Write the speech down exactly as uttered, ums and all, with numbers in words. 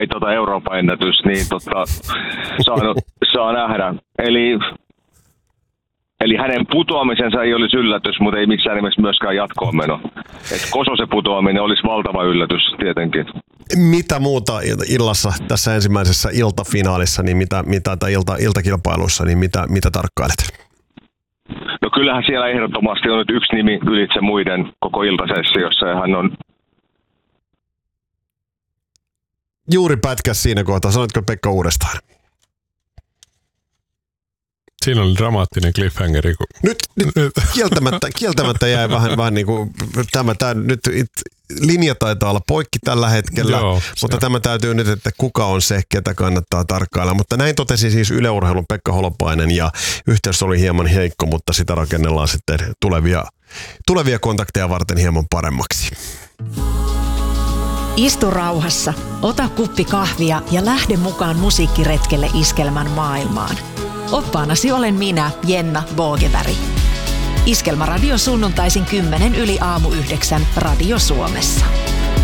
ei tota Euroopan ennätys, niin tota, saanut, saa nähdä. Eli, eli hänen putoamisensa ei olisi yllätys, mutta ei missään nimessä myöskään jatkoon meno. Et Kososen putoaminen olisi valtava yllätys tietenkin. Mitä muuta illassa tässä ensimmäisessä iltafinaalissa, niin mitä, mitä tai ilta, iltakilpailuissa, niin mitä, mitä tarkkailet? No kyllähän siellä ehdottomasti on nyt yksi nimi ylitse muiden koko iltasessiossa ja hän on... Juuri pätkäs siinä kohtaa. Sanoitko Pekka uudestaan? Siinä oli dramaattinen cliffhangeri. Kun... Nyt, nyt kieltämättä, kieltämättä jäi vähän, vähän niin kuin tämä, tämä nyt it, linja taitaa olla poikki tällä hetkellä, Joo, mutta tämä täytyy nyt, että kuka on se, ketä kannattaa tarkkailla. Mutta näin totesi siis Yle Urheilun Pekka Holopainen ja yhteys oli hieman heikko, mutta sitä rakennellaan sitten tulevia, tulevia kontakteja varten hieman paremmaksi. Istu rauhassa, ota kuppi kahvia ja lähde mukaan musiikkiretkelle Iskelmän maailmaan. Oppaanasi olen minä, Jenna Boogeberg. Iskelmäradio sunnuntaisin kymmenen yli aamu yhdeksän Radio Suomessa.